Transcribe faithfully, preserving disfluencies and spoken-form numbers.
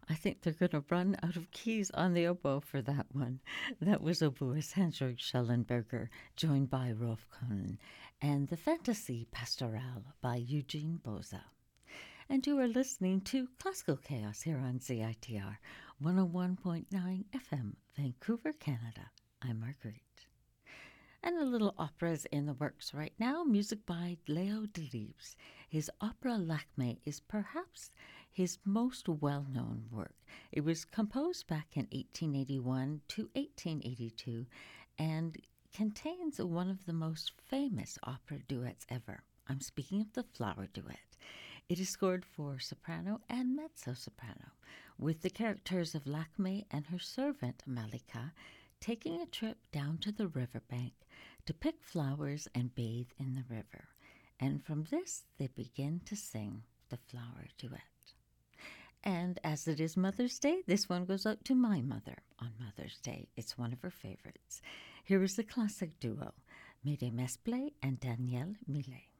I think they're going to run out of keys on the oboe for that one. That was oboist Hans-Jörg Schellenberger, joined by Rolf Kohnen, and the Fantasy Pastorale by Eugene Boza. And you are listening to Classical Chaos here on Z I T R one oh one point nine F M, Vancouver, Canada. I'm Marguerite. And a little opera's in the works right now, music by Leo Delibes. His opera Lakme is perhaps his most well-known work. It was composed back in eighteen eighty-one to eighteen eighty-two and contains one of the most famous opera duets ever. I'm speaking of the Flower Duet. It is scored for soprano and mezzo-soprano, with the characters of Lakme and her servant Malika taking a trip down to the riverbank to pick flowers and bathe in the river. And from this, they begin to sing the Flower Duet. And as it is Mother's Day, this one goes out to my mother on Mother's Day. It's one of her favorites. Here is the classic duo, Mede Mesple and Danielle Millet.